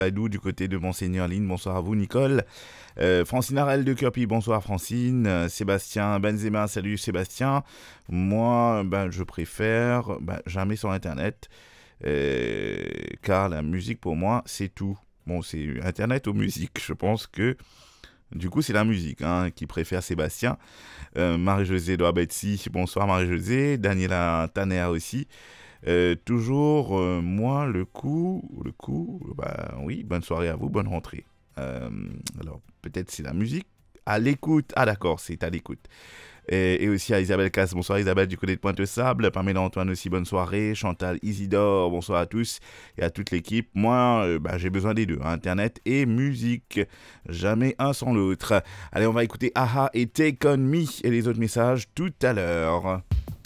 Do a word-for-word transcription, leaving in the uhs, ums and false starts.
Adou du côté de Monseigneur Line, bonsoir à vous Nicole. Euh, Francine Arel de Curpy, bonsoir Francine. Euh, Sébastien Benzema, salut Sébastien. Moi, ben, je préfère ben, jamais sur Internet, euh, car la musique pour moi, c'est tout. Bon, c'est Internet ou musique, je pense que du coup, c'est la musique hein, qui préfère Sébastien. Euh, Marie-Josée Edouard Betsy, bonsoir Marie-Josée. Daniela Tanner aussi. Euh, toujours, euh, moi, le coup, le coup, bah oui, bonne soirée à vous, bonne rentrée. Euh, alors, peut-être c'est la musique. À l'écoute, ah d'accord, c'est à l'écoute. Et, et aussi à Isabelle Casse, bonsoir Isabelle du côté de Pointe-Sable. Pamela Antoine aussi, bonne soirée. Chantal Isidore, bonsoir à tous et à toute l'équipe. Moi, euh, bah, j'ai besoin des deux, hein, Internet et musique. Jamais un sans l'autre. Allez, on va écouter Aha et Take On Me et les autres messages tout à l'heure.